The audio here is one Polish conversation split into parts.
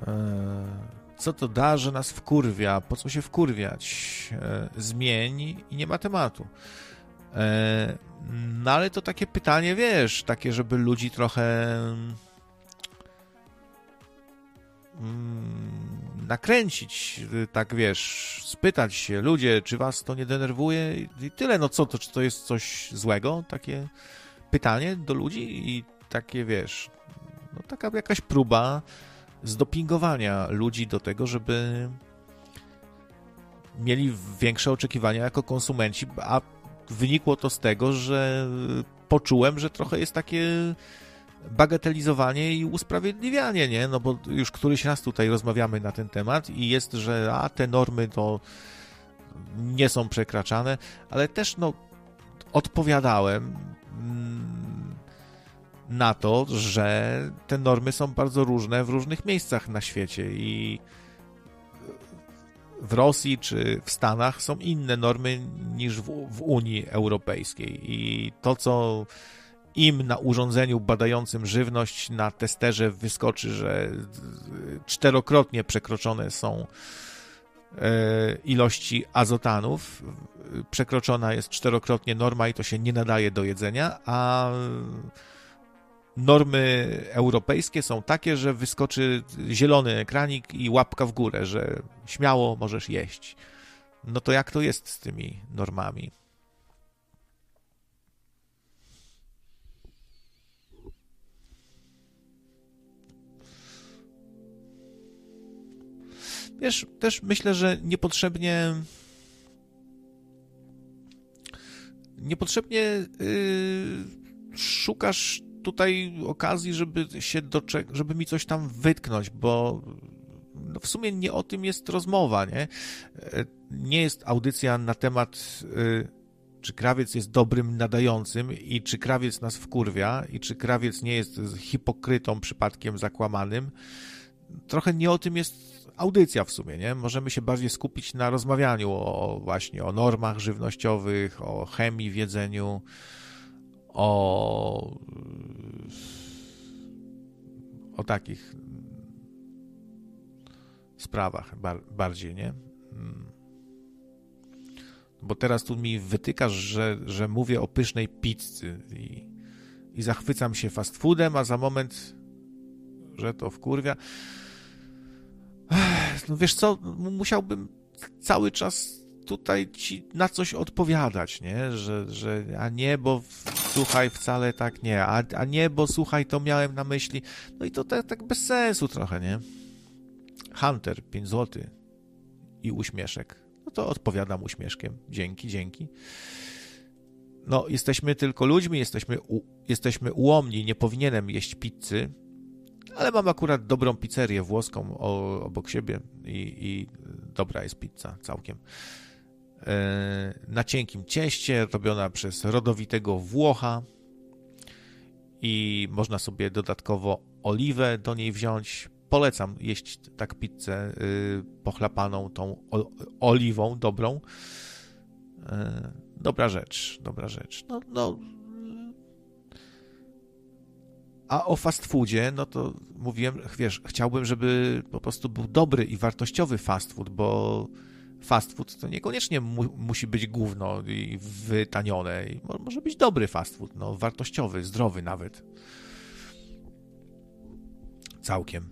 Co to da, że nas wkurwia? Po co się wkurwiać? Zmień i nie ma tematu. No ale to takie pytanie, wiesz, takie, żeby ludzi trochę nakręcić, tak wiesz, spytać się, ludzie, czy was to nie denerwuje? I tyle, no co to, czy to jest coś złego? Takie pytanie do ludzi i takie, wiesz, no taka jakaś próba zdopingowania ludzi do tego, żeby mieli większe oczekiwania jako konsumenci, a wynikło to z tego, że poczułem, że trochę jest takie bagatelizowanie i usprawiedliwianie, nie? No bo już któryś raz tutaj rozmawiamy na ten temat i jest, że te normy to nie są przekraczane, ale też no odpowiadałem na to, że te normy są bardzo różne w różnych miejscach na świecie i w Rosji czy w Stanach są inne normy niż w Unii Europejskiej i to, co im na urządzeniu badającym żywność na testerze wyskoczy, że 4-krotnie przekroczone są ilości azotanów, przekroczona jest 4-krotnie norma i to się nie nadaje do jedzenia, a normy europejskie są takie, że wyskoczy zielony ekranik i łapka w górę, że śmiało możesz jeść. No to jak to jest z tymi normami? Wiesz, też myślę, że niepotrzebnie szukasz tutaj okazji, żeby mi coś tam wytknąć, bo no w sumie nie o tym jest rozmowa, nie? Nie jest audycja na temat, czy krawiec jest dobrym nadającym i czy krawiec nas wkurwia i czy krawiec nie jest hipokrytą przypadkiem zakłamanym. Trochę nie o tym jest audycja w sumie, nie? Możemy się bardziej skupić na rozmawianiu właśnie o normach żywnościowych, o chemii w jedzeniu, o takich sprawach bardziej, nie? Bo teraz tu mi wytykasz, że mówię o pysznej pizzy i zachwycam się fast foodem, a za moment, że to wkurwia. No wiesz co, musiałbym cały czas tutaj ci na coś odpowiadać, nie? Że a nie, bo słuchaj, wcale tak nie, a nie, bo słuchaj, to miałem na myśli. No i to tak bez sensu trochę, nie? Hunter, 5 zł i uśmieszek. No to odpowiadam uśmieszkiem. Dzięki. No, jesteśmy tylko ludźmi, jesteśmy ułomni, nie powinienem jeść pizzy, ale mam akurat dobrą pizzerię włoską obok siebie i dobra jest pizza całkiem. Na cienkim cieście, robiona przez rodowitego Włocha i można sobie dodatkowo oliwę do niej wziąć. Polecam jeść tak pizzę pochlapaną tą oliwą dobrą. Dobra rzecz. No. A o fast foodzie, no to mówiłem, wiesz, chciałbym, żeby po prostu był dobry i wartościowy fast food, bo fast food to niekoniecznie musi być gówno i wytanione. Może być dobry fast food, no, wartościowy, zdrowy nawet. Całkiem.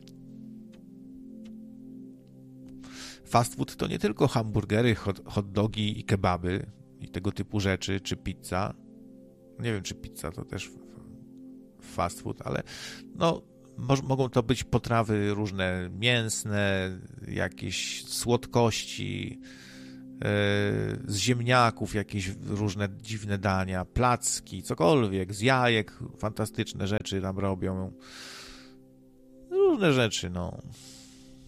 Fast food to nie tylko hamburgery, hot dogi i kebaby i tego typu rzeczy, czy pizza. Nie wiem, czy pizza to też fast food, ale no, mogą to być potrawy różne mięsne, jakieś słodkości, z ziemniaków, jakieś różne dziwne dania, placki, cokolwiek, z jajek, fantastyczne rzeczy tam robią. Różne rzeczy, no.